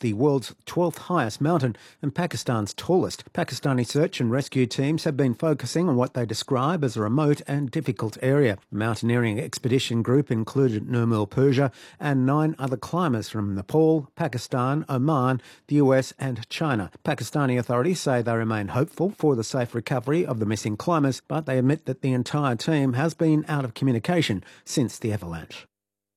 the world's 12th highest mountain and Pakistan's tallest. Pakistani search and rescue teams have been focusing on what they describe as a remote and difficult area. The mountaineering expedition group included Nurmul Persia and 9 other climbers from Nepal, Pakistan, Oman, the US and China. Pakistani authorities say they remain hopeful for the safe recovery of the missing climbers, but they admit that the entire team has been out of communication since the avalanche.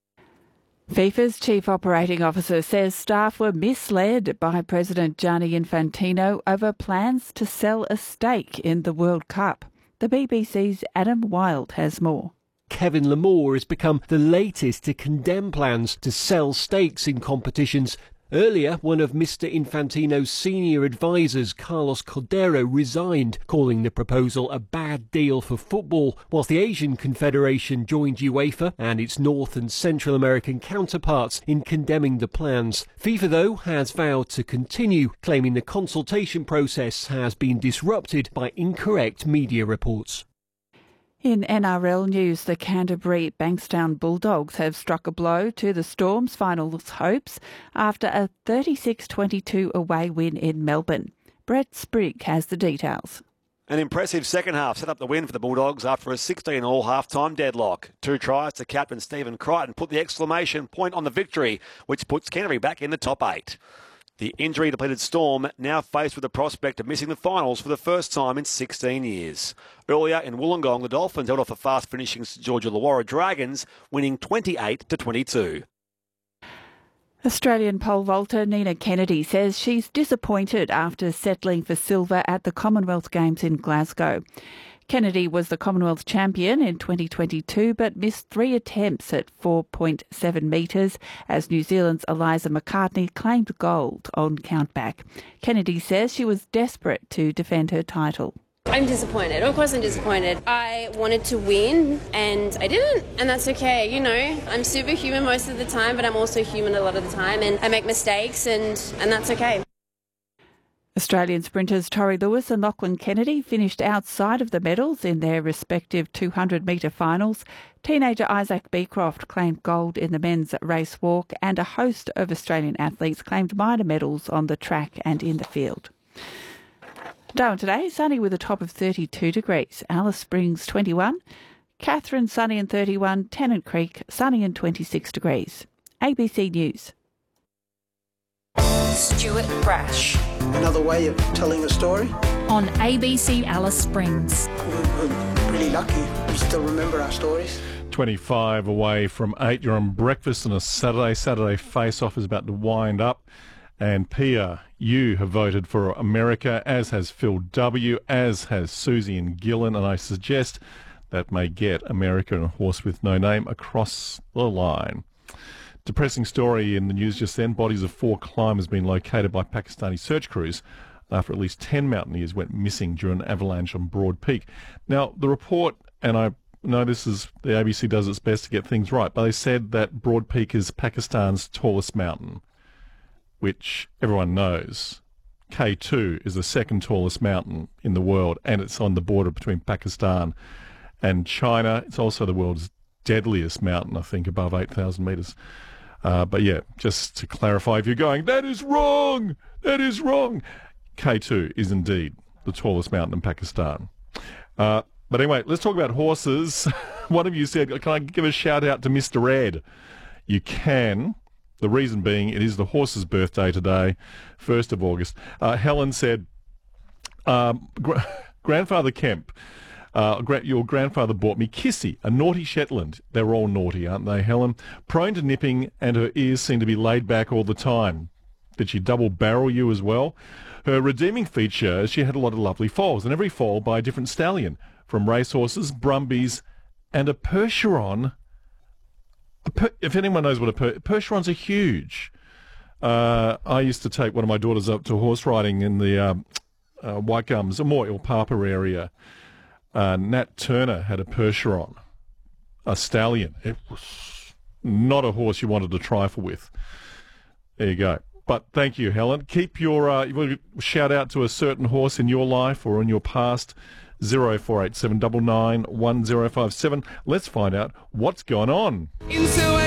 FIFA's chief operating officer says staff were misled by President Gianni Infantino over plans to sell a stake in the World Cup. The BBC's Adam Wilde has more. Kevin Lamore has become the latest to condemn plans to sell stakes in competitions. Earlier, one of Mr. Infantino's senior advisors, Carlos Cordero, resigned, calling the proposal a bad deal for football, whilst the Asian Confederation joined UEFA and its North and Central American counterparts in condemning the plans. FIFA, though, has vowed to continue, claiming the consultation process has been disrupted by incorrect media reports. In NRL news, the Canterbury Bankstown Bulldogs have struck a blow to the Storm's finals hopes after a 36-22 away win in Melbourne. Brett Sprigg has the details. An impressive second half set up the win for the Bulldogs after a 16-all half-time deadlock. 2 tries to captain Stephen Crichton put the exclamation point on the victory, which puts Canterbury back in the top 8. The injury-depleted Storm now faced with the prospect of missing the finals for the first time in 16 years. Earlier in Wollongong, the Dolphins held off the fast-finishing St George Illawarra Dragons, winning 28-22. Australian pole vaulter Nina Kennedy says she's disappointed after settling for silver at the Commonwealth Games in Glasgow. Kennedy was the Commonwealth champion in 2022 but missed 3 attempts at 4.7 metres as New Zealand's Eliza McCartney claimed gold on countback. Kennedy says she was desperate to defend her title. I'm disappointed. Of course I'm disappointed. I wanted to win and I didn't, and that's okay. You know, I'm superhuman most of the time, but I'm also human a lot of the time, and I make mistakes and that's okay. Australian sprinters Tori Lewis and Lachlan Kennedy finished outside of the medals in their respective 200-metre finals. Teenager Isaac Beecroft claimed gold in the men's race walk, and a host of Australian athletes claimed minor medals on the track and in the field. Darwin today, sunny with a top of 32 degrees. Alice Springs 21. Katherine sunny and 31. Tennant Creek sunny and 26 degrees. ABC News. Stuart Brash. Another way of telling a story. On ABC Alice Springs. We're really lucky. We still remember our stories. 25 away from 8. You're on breakfast on a Saturday. Saturday face-off is about to wind up. And Pia, you have voted for America, as has Phil W., as has Susie and Gillen, and I suggest that may get America and a horse with no name across the line. Depressing story in the news just then. Bodies of 4 climbers been located by Pakistani search crews after at least 10 mountaineers went missing during an avalanche on Broad Peak. Now, the report, and I know this is, the ABC does its best to get things right, but they said that Broad Peak is Pakistan's tallest mountain, which everyone knows. K2 is the second tallest mountain in the world, and it's on the border between Pakistan and China. It's also the world's deadliest mountain, I think, above 8,000 metres. But yeah, just to clarify, if you're going, that is wrong, K2 is indeed the tallest mountain in Pakistan. But anyway, let's talk about horses. One of you said, can I give a shout out to Mr. Ed? You can. The reason being, it is the horse's birthday today, 1st of August. Helen said, Grandfather Kemp, your grandfather bought me Kissy, a naughty Shetland. They're all naughty, aren't they, Helen? Prone to nipping, and her ears seem to be laid back all the time. Did she double barrel you as well? Her redeeming feature is she had a lot of lovely foals, and every foal by a different stallion, from racehorses, brumbies, and a Percheron. If anyone knows what Percherons are huge. I used to take one of my daughters up to horse riding in the White Gums, or more Ilpapa area. Nat Turner had a Percheron, a stallion. It was not a horse you wanted to trifle with. There you go. But thank you, Helen. Keep your you want to shout out to a certain horse in your life or in your past. 0487 99 1057. Let's find out what's going on.